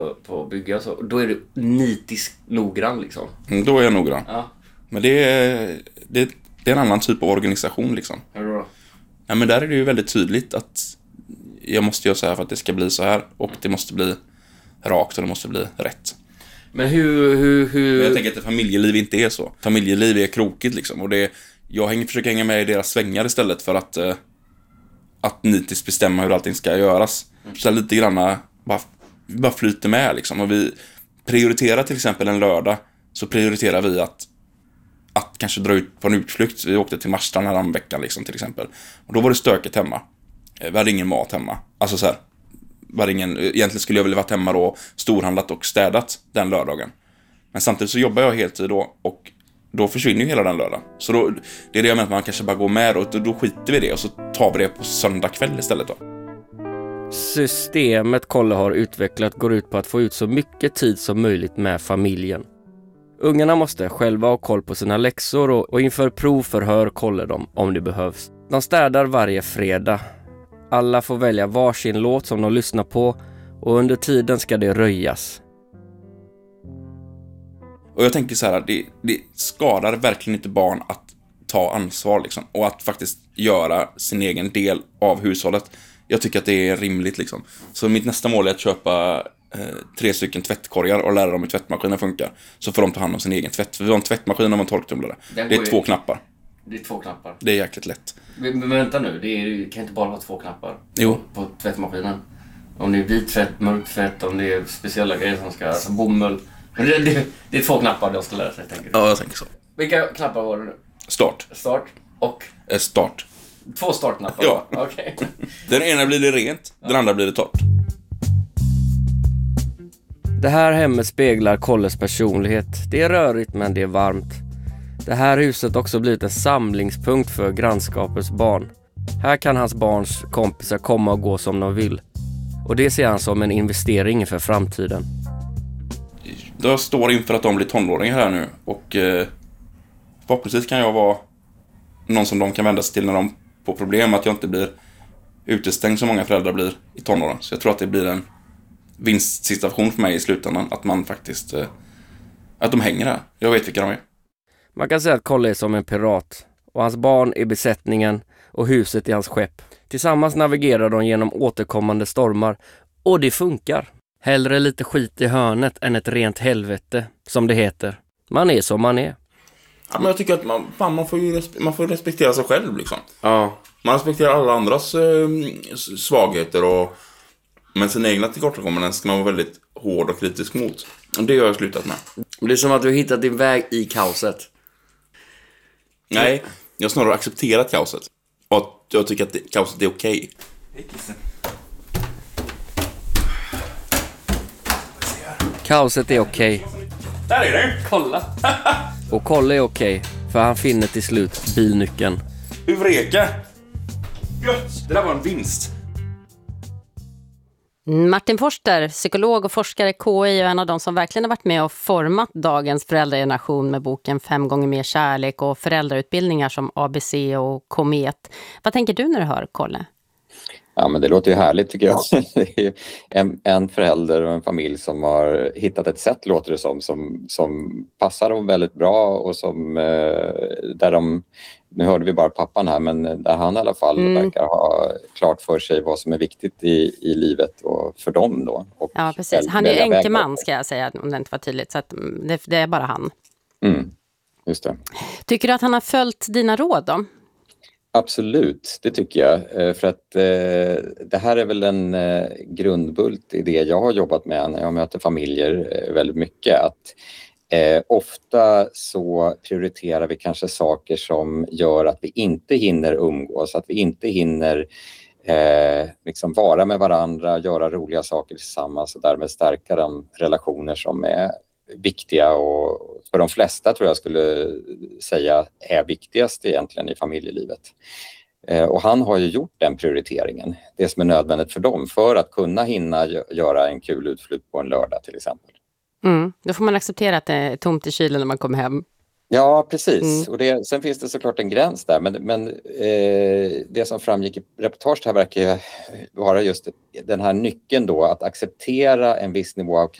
på att bygga så, då är du nitisk noggrann liksom. Då är jag noggrann. Ja. Men det är en annan typ av organisation liksom. Hur då? Ja, men där är det ju väldigt tydligt att jag måste göra så här för att det ska bli så här. Och det måste bli rakt och det måste bli rätt. Men hur... Men jag tänker att familjeliv inte är så. Familjeliv är krokigt liksom. Och jag försöker hänga med i deras svängar istället för att nitiskt bestämma hur allting ska göras. Så lite granna bara flyter med liksom. Och vi prioriterar till exempel en lördag. Så prioriterar vi att kanske dra ut på en utflykt. Vi åkte till Marstrand här om veckan liksom, till exempel. Och då var det stökigt hemma. Vi hade ingen mat hemma. Alltså så här. Egentligen skulle jag vilja varit hemma då, storhandlat och städat den lördagen. Men samtidigt så jobbar jag heltid då. Och då försvinner ju hela den lördagen. Så då, det är det jag menar att man kanske bara går med. Och då skiter vi det och så tar vi det på söndag kväll istället då. Systemet Kolle har utvecklat går ut på att få ut så mycket tid som möjligt med familjen. Ungarna måste själva ha koll på sina läxor och inför prov förhör Kolle dem om det behövs. De städar varje fredag. Alla får välja varsin låt som de lyssnar på och under tiden ska det röjas. Och jag tänker så här, det skadar verkligen inte barn att ta ansvar liksom. Och att faktiskt göra sin egen del av hushållet. Jag tycker att det är rimligt liksom. Så mitt nästa mål är att köpa 3 stycken tvättkorgar och lära dem hur tvättmaskinen funkar. Så får de ta hand om sin egen tvätt. För vi har en tvättmaskin och en torktumlare. Det är 2 knappar. Det är 2 knappar. Det är jäkligt lätt. Men vänta nu, det kan inte bara vara 2 knappar. Jo. På tvättmaskinen. Om det är vit tvätt, mörk tvätt, om det är speciella grejer som ska, alltså bomull. Det är 2 knappar de ska lära sig, tänker du? Ja, jag tänker så. Vilka knappar var det nu? Start. Start och? Start. 2 startknappar? Ja. Okej. Den ena blir det rent, den andra blir det torrt. Det här hemmet speglar Kolles personlighet. Det är rörigt men det är varmt. Det här huset har också blivit en samlingspunkt för grannskapets barn. Här kan hans barns kompisar komma och gå som de vill. Och det ser han som en investering för framtiden. Jag står inför att de blir tonåringar här nu. Och förhoppningsvis kan jag vara någon som de kan vända sig till när de får problem. Att jag inte blir utestängd som många föräldrar blir i tonåren. Så jag tror att det blir en vinstsituation för mig i slutändan. Att man faktiskt att de hänger här. Jag vet vilka de är. Man kan säga att Kolle är som en pirat. Och hans barn är besättningen och huset är hans skepp. Tillsammans navigerar de genom återkommande stormar. Och det funkar. Hellre lite skit i hörnet än ett rent helvete, som det heter. Man är som man är. Ja, men jag tycker att man får respektera sig själv liksom. Ja. Man respekterar alla andras svagheter men sina egna tillkortakommanden ska man vara väldigt hård och kritisk mot. Och det har jag slutat med. Det är som att du har hittat din väg i kaoset. Nej, jag har snarare accepterat kaoset. Och jag tycker att kaoset är okej. Kaoset är okej. Där är det! Kolla! Och Kolle är okej, för han finner till slut bilnyckeln. Eureka! Gött! Det där var en vinst. Martin Forster, psykolog och forskare i KI och en av de som verkligen har varit med och format dagens föräldrageneration med boken 5 gånger mer kärlek och föräldrautbildningar som ABC och Komet. Vad tänker du när du hör Kolle? Ja, men det låter ju härligt tycker jag. Det är ju en förälder och en familj som har hittat ett sätt, låter det som passar dem väldigt bra och som där de, nu hörde vi bara pappan här, men där han i alla fall verkar ha klart för sig vad som är viktigt i livet och för dem då. Och ja, precis. Han är enkeman ska jag säga, om det inte var tydligt, så att det är bara han. Just det. Tycker du att han har följt dina råd då? Absolut, det tycker jag. För att det här är väl en grundbult i det jag har jobbat med när jag möter familjer väldigt mycket. Att ofta så prioriterar vi kanske saker som gör att vi inte hinner umgås, att vi inte hinner liksom vara med varandra, göra roliga saker tillsammans och därmed stärka de relationer som är viktiga och för de flesta tror jag skulle säga är viktigast egentligen i familjelivet. Och han har ju gjort den prioriteringen, det som är nödvändigt för dem för att kunna hinna göra en kul utflykt på en lördag till exempel. Då får man acceptera att det är tomt i kylen när man kommer hem. Ja, precis. Och sen finns det såklart en gräns där. Men det som framgick i reportaget här verkar vara just den här nyckeln då, att acceptera en viss nivå av